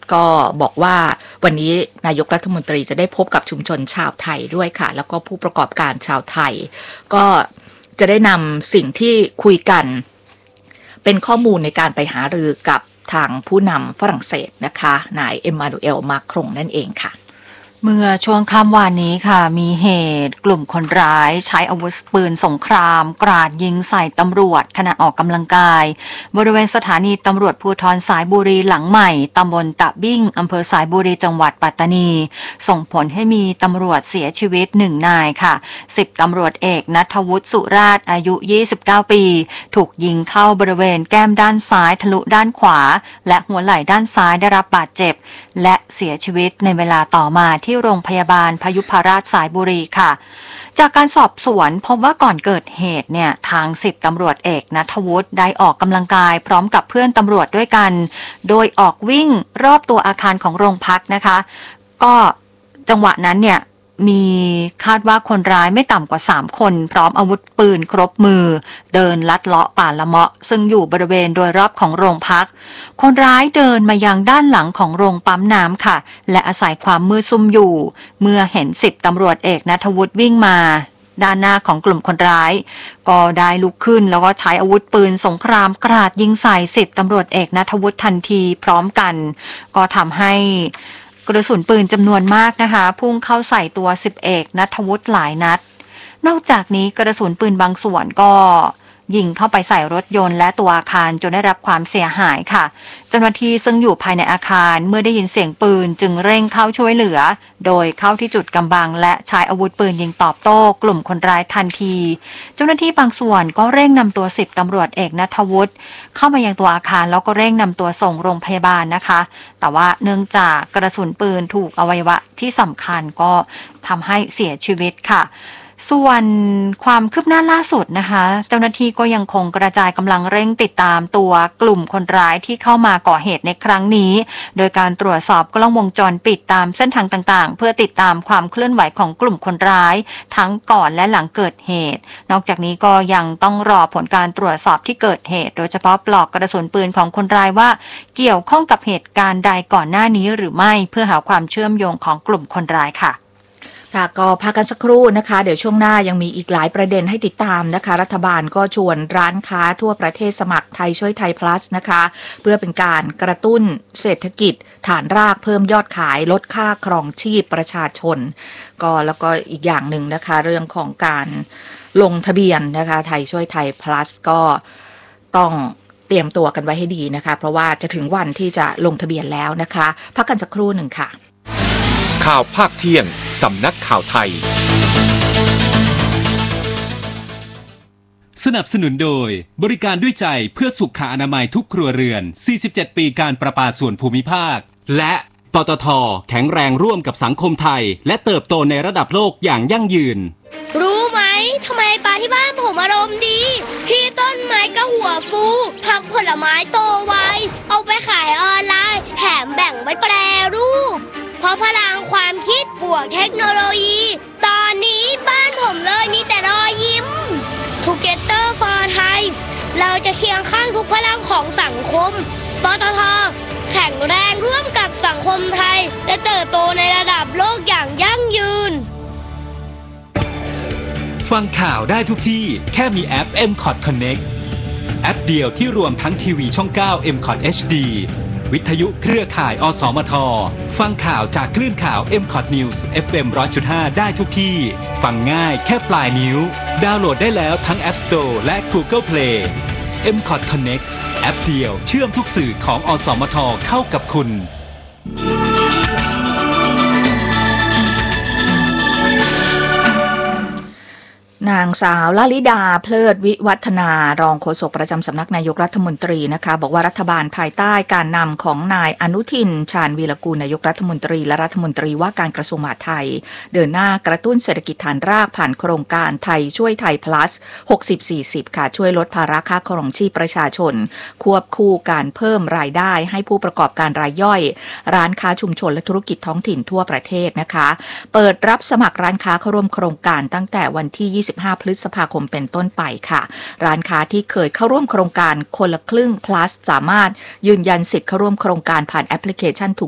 ก็บอกว่าวันนี้นายกรัฐมนตรีจะได้พบกับชุมชนชาวไทยด้วยค่ะแล้วก็ผู้ประกอบการชาวไทยก็จะได้นำสิ่งที่คุยกันเป็นข้อมูลในการไปหารือกับทางผู้นำฝรั่งเศสนะคะนายเอ็มมานูเอลมาครงนั่นเองค่ะเมื่อช่วงค่ำวานนี้ค่ะมีเหตุกลุ่มคนร้ายใช้อาวุธปืนสงครามกราดยิงใส่ตำรวจขณะออกกำลังกายบริเวณสถานีตำรวจภูธรสายบุรีหลังใหม่ตำบลตะบิ้งอำเภอสายบุรีจังหวัดปัตตานีส่งผลให้มีตำรวจเสียชีวิต1 นายค่ะ10 ตำรวจเอกณัฐวุฒิสุราชอายุ29 ปีถูกยิงเข้าบริเวณแก้มด้านซ้ายทะลุด้านขวาและหัวไหล่ด้านซ้ายได้รับบาดเจ็บและเสียชีวิตในเวลาต่อมาที่โรงพยาบาลพยุพราชสายบุรีค่ะจากการสอบสวนพบว่าก่อนเกิดเหตุเนี่ยทาง10 ตำรวจเอกณัฐวุฒิได้ออกกำลังกายพร้อมกับเพื่อนตำรวจด้วยกันโดยออกวิ่งรอบตัวอาคารของโรงพักนะคะก็จังหวะนั้นเนี่ยมีคาดว่าคนร้ายไม่ต่ำกว่า3 คนพร้อมอาวุธปืนครบมือเดินลัดเลาะป่าละเมาะซึ่งอยู่บริเวณโดยรอบของโรงพักคนร้ายเดินมายังด้านหลังของโรงปั๊มน้ำค่ะและอาศัยความมืดซุ่มอยู่เมื่อเห็น10 ตำรวจเอกณัฐวุฒิวิ่งมาด้านหน้าของกลุ่มคนร้ายก็ได้ลุกขึ้นแล้วก็ใช้อาวุธปืนสงครามกราดยิงใส่10 ตำรวจเอกณัฐวุฒิทันทีพร้อมกันก็ทำให้กระสุนปืนจำนวนมากนะคะพุ่งเข้าใส่ตัว10 เอกณัฐวุฒิหลายนัดนอกจากนี้กระสุนปืนบางส่วนก็ยิงเข้าไปใส่รถยนต์และตัวอาคารจนได้รับความเสียหายค่ะเจ้าหน้าที่ซึ่งอยู่ภายในอาคารเมื่อได้ยินเสียงปืนจึงเร่งเข้าช่วยเหลือโดยเข้าที่จุดกำบังและใช้อาวุธปืนยิงตอบโต้กลุ่มคนร้ายทันทีเจ้าหน้าที่บางส่วนก็เร่งนำตัว10 ตำรวจเอกณัฐวุฒิเข้ามายังตัวอาคารแล้วก็เร่งนำตัวส่งโรงพยาบาลนะคะแต่ว่าเนื่องจากกระสุนปืนถูกอวัยวะที่สำคัญก็ทำให้เสียชีวิตค่ะส่วนความคืบหน้าล่าสุดนะคะเจ้าหน้าที่ก็ยังคงกระจายกำลังเร่งติดตามตัวกลุ่มคนร้ายที่เข้ามาก่อเหตุในครั้งนี้โดยการตรวจสอบกล้องวงจรปิดตามเส้นทางต่างๆเพื่อติดตามความเคลื่อนไหวของกลุ่มคนร้ายทั้งก่อนและหลังเกิดเหตุนอกจากนี้ก็ยังต้องรอผลการตรวจสอบที่เกิดเหตุโดยเฉพาะปลอกกระสุนปืนของคนร้ายว่าเกี่ยวข้องกับเหตุการณ์ใดก่อนหน้านี้หรือไม่เพื่อหาความเชื่อมโยงของกลุ่มคนร้ายค่ะก็พักกันสักครู่นะคะเดี๋ยวช่วงหน้ายังมีอีกหลายประเด็นให้ติดตามนะคะรัฐบาลก็ชวนร้านค้าทั่วประเทศสมัครไทยช่วยไทย plus นะคะเพื่อเป็นการกระตุ้นเศรษฐกิจฐานรากเพิ่มยอดขายลดค่าครองชีพประชาชนก็แล้วก็อีกอย่างหนึ่งนะคะเรื่องของการลงทะเบียนนะคะไทยช่วยไทย plus ก็ต้องเตรียมตัวกันไว้ให้ดีนะคะเพราะว่าจะถึงวันที่จะลงทะเบียนแล้วนะคะพักกันสักครู่หนึ่งค่ะข่าวภาคเที่ยงสำนักข่าวไทยสนับสนุนโดยบริการด้วยใจเพื่อสุขอนามัยทุกครัวเรือน47 ปีการประปาส่วนภูมิภาคและปตท.แข็งแรงร่วมกับสังคมไทยและเติบโตในระดับโลกอย่างยั่งยืนรู้ไหมทำไมปลาที่บ้านผมอารมณ์ดีพี่ต้นไม้ก็หัวฟูผักผลไม้โตไวเอาไปขายออนไลน์แถมแบ่งไว้แปรรูปเพราะพลังความคิดบวกเทคโนโลยีตอนนี้บ้านผมเลยมีแต่รอยยิ้ม Together for Thai เราจะเคียงข้างทุกพลังของสังคมปตท.แข็งแรงร่วมกับสังคมไทยและเติบโตในระดับโลกอย่างยั่งยืนฟังข่าวได้ทุกที่แค่มีแอป MCOT Connect แอปเดียวที่รวมทั้งทีวีช่อง 9 MCOT HDวิทยุเครือข่ายอสมทฟังข่าวจากคลื่นข่าว MCOT News FM 100.5 ได้ทุกที่ฟังง่ายแค่ปลายนิ้วดาวน์โหลดได้แล้วทั้ง App Store และ Google Play MCOT Connect แอปเดียวเชื่อมทุกสื่อของอสมทเข้ากับคุณนางสาวลลิดาเพลิดวิวัฒนารองโฆษกประจำสำนักนายกรัฐมนตรีนะคะบอกว่ารัฐบาลภายใต้การนำของนายอนุทินชาญวีรกูลนายกรัฐมนตรีและรัฐมนตรีว่าการกระทรวงมหาดไทยเดินหน้ากระตุ้นเศรษฐกิจฐานรากผ่านโครงการไทยช่วยไทย plus 60-40 ค่ะช่วยลดภาระค่าครองชีพประชาชนควบคู่การเพิ่มรายได้ให้ผู้ประกอบการรายย่อยร้านค้าชุมชนและธุรกิจท้องถิ่นทั่วประเทศนะคะเปิดรับสมัครร้านค้าเข้าร่วมโครงการตั้งแต่วันที่25 พฤษภาคมเป็นต้นไปค่ะร้านค้าที่เคยเข้าร่วมโครงการคนละครึ่ง plus สามารถยืนยันสิทธิ์เข้าร่วมโครงการผ่านแอปพลิเคชัน